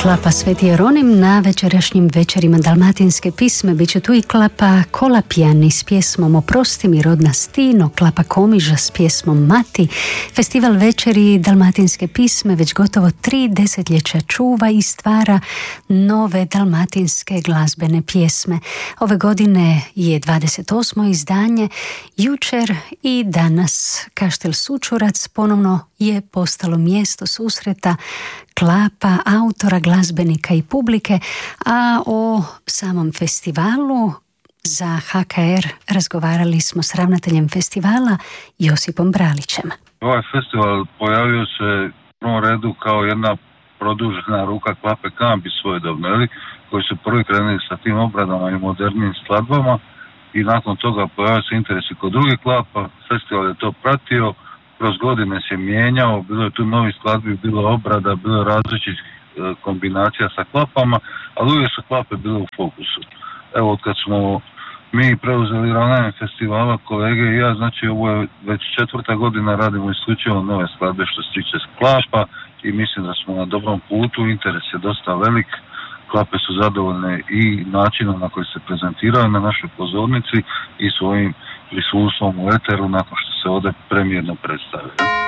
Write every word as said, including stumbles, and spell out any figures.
klapa Sveti Jeronim. Na večerašnjim večerima Dalmatinske pisme bit će tu i klapa Kolapjani s pjesmom Oprosti mi rodna stino, klapa Komiža s pjesmom Mati. Festival večeri Dalmatinske pisme već gotovo tri desetljeća čuva i stvara nove dalmatinske glazbene pjesme. Ove godine je dvadeset osmo izdanje. Jučer i danas Kaštel Sučurac ponovno je postalo mjesto susreta klapa, autora, glazbenika i publike, a o samom festivalu za H K R razgovarali smo s ravnateljem festivala Josipom Bralićem. Ovaj festival pojavio se u prvom redu kao jedna produžena ruka klape Kambi svojedobno, eli, koji su prvi krenuli sa tim obradama i modernim skladbama i nakon toga pojavio se interes i kod drugih klapa. Festival je to pratio, kroz godine se mijenjao, bilo je tu novi skladbi, bilo obrada, bilo različitih e, kombinacija sa klapama, ali uvijek su klape bile u fokusu. Evo, od kad smo mi preuzeli ravnanje festivala, kolege i ja, znači ovo je već četvrta godina, radimo isključivo nove skladbe što se tiče klapa i mislim da smo na dobrom putu, interes je dosta velik, klape su zadovoljne i načinom na koji se prezentiraju na našoj pozornici i svojim prisustvom u eteru nakon što se ovdje premijerno predstavlja.